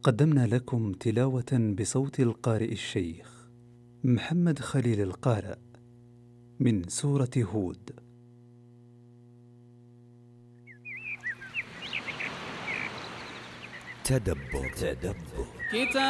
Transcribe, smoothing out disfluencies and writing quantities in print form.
قدمنا لكم تلاوة بصوت القارئ الشيخ محمد خليل القارئ من سورة هود. تدبر.